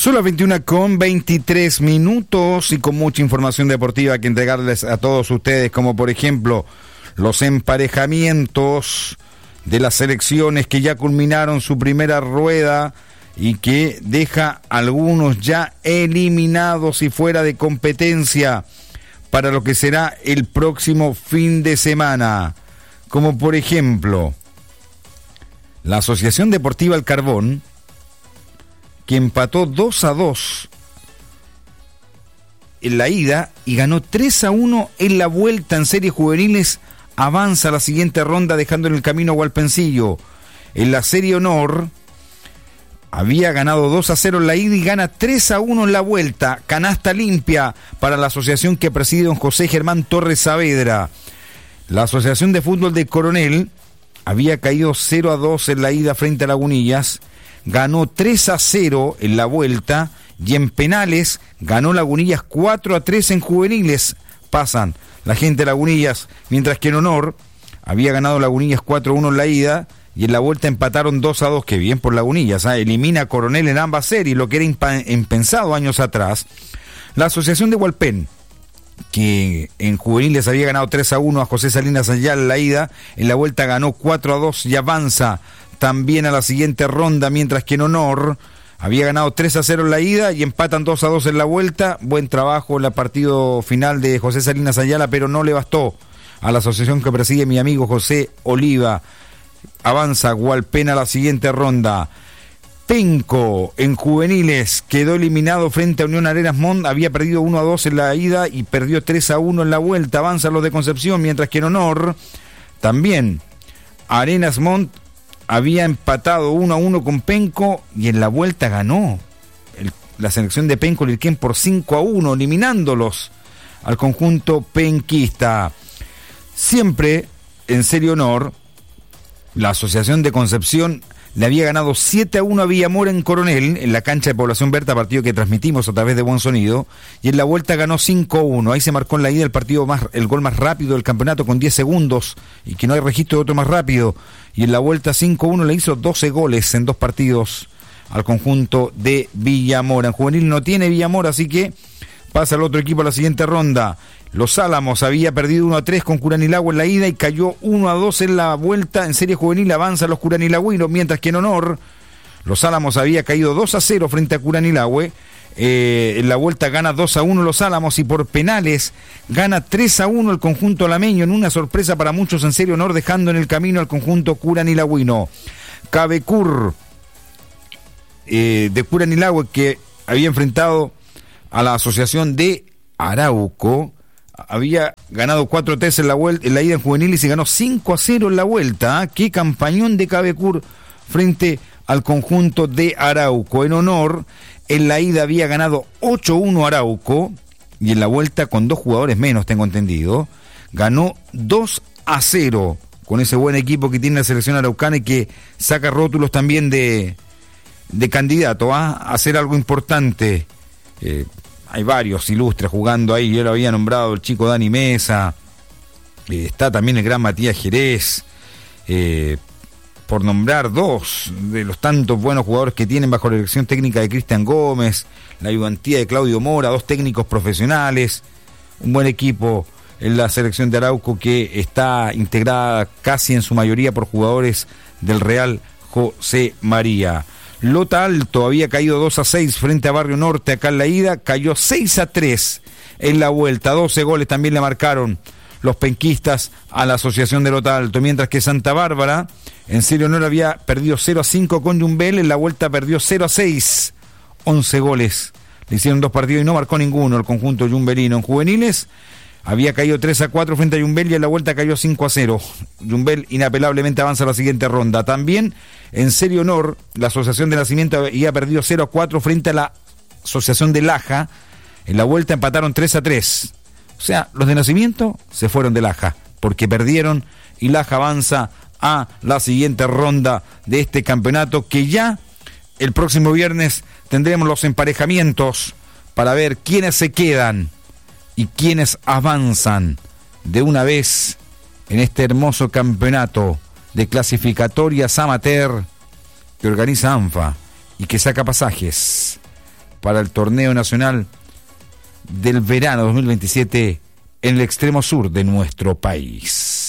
Son las 21:23 y con mucha información deportiva que entregarles a todos ustedes, como por ejemplo los emparejamientos de las selecciones que ya culminaron su primera rueda y que deja algunos ya eliminados y fuera de competencia para lo que será el próximo fin de semana, como por ejemplo la Asociación Deportiva El Carbón, que empató 2-2 en la ida y ganó 3-1 en la vuelta en series juveniles, avanza a la siguiente ronda dejando en el camino a Hualpencillo. En la Serie Honor había ganado 2-0 en la ida y gana 3-1 en la vuelta, canasta limpia para la asociación que preside don José Germán Torres Saavedra. La Asociación de Fútbol de Coronel había caído 0-2 en la ida frente a Lagunillas, ganó 3-0 en la vuelta y en penales ganó Lagunillas 4-3 en juveniles. Pasan la gente de Lagunillas, mientras que en Honor había ganado Lagunillas 4-1 en la ida y en la vuelta empataron 2-2, que bien por Lagunillas, elimina a Coronel en ambas series, lo que era impensado años atrás. La Asociación de Hualpén, que en juveniles había ganado 3-1 a José Salinas Ayala en la ida, en la vuelta ganó 4-2 y avanza también a la siguiente ronda, mientras que en Honor había ganado 3-0 en la ida y empatan 2-2 en la vuelta. Buen trabajo en el partido final de José Salinas Ayala, pero no le bastó a la asociación que preside mi amigo José Oliva. Avanza Hualpén a la siguiente ronda. Penco en juveniles quedó eliminado frente a Unión Arenas Montt, había perdido 1-2 en la ida y perdió 3-1 en la vuelta. Avanza los de Concepción, mientras que en Honor también Arenas Montt había empatado 1-1 con Penco y en la vuelta ganó la selección de Penco Lirquén por 5-1, eliminándolos al conjunto penquista. Siempre en Serie Honor, la Asociación de Concepción le había ganado 7-1 a Villamora en Coronel, en la cancha de Población Berta, partido que transmitimos a través de Buen Sonido, y en la vuelta ganó 5-1. Ahí se marcó en la ida el gol más rápido del campeonato con 10 segundos, y que no hay registro de otro más rápido. Y en la vuelta 5-1 le hizo 12 goles en 2 partidos al conjunto de Villamora. En juvenil no tiene Villamora, así que pasa el otro equipo a la siguiente ronda. Los Álamos había perdido 1-3 con Curanilagua en la ida y cayó 1-2 en la vuelta. En serie juvenil avanza los curanilagüinos, mientras que en Honor los Álamos había caído 2-0 frente a Curanilagüe. En la vuelta gana 2-1 los Álamos y por penales gana 3-1 el conjunto alameño, en una sorpresa para muchos en Serie Honor, dejando en el camino al conjunto curanilagüino. Cabecur de Curanilagüe, que había enfrentado a la Asociación de Arauco, había ganado 4-3 en la ida en juveniles y ganó 5-0 en la vuelta. Qué campañón de Cabecur frente al conjunto de Arauco. En Honor, en la ida había ganado 8-1 Arauco y en la vuelta, con 2 jugadores menos, tengo entendido, ganó 2-0 con ese buen equipo que tiene la selección araucana y que saca rótulos también de candidato a hacer algo importante. Hay varios ilustres jugando ahí, yo lo había nombrado el chico Dani Mesa, está también el gran Matías Jerez, por nombrar 2 de los tantos buenos jugadores que tienen bajo la dirección técnica de Cristian Gómez, la ayudantía de Claudio Mora, 2 técnicos profesionales, un buen equipo en la selección de Arauco que está integrada casi en su mayoría por jugadores del Real José María. Lota Alto había caído 2-6 frente a Barrio Norte acá en la ida, cayó 6-3 en la vuelta, 12 goles también le marcaron los penquistas a la Asociación de Lota Alto, mientras que Santa Bárbara en Serie Honor había perdido 0-5 con Yumbel, en la vuelta perdió 0-6, 11 goles, le hicieron 2 partidos y no marcó ninguno el conjunto yumbelino. En juveniles había caído 3-4 frente a Yumbel y en la vuelta cayó 5-0. Yumbel inapelablemente avanza a la siguiente ronda. También en Serie Honor, la Asociación de Nacimiento había perdido 0-4 frente a la Asociación de Laja. En la vuelta empataron 3-3. O sea, los de Nacimiento se fueron de Laja porque perdieron y Laja avanza a la siguiente ronda de este campeonato, que ya el próximo viernes tendremos los emparejamientos para ver quiénes se quedan y quienes avanzan de una vez en este hermoso campeonato de clasificatorias amateur que organiza ANFA y que saca pasajes para el torneo nacional del verano 2027 en el extremo sur de nuestro país.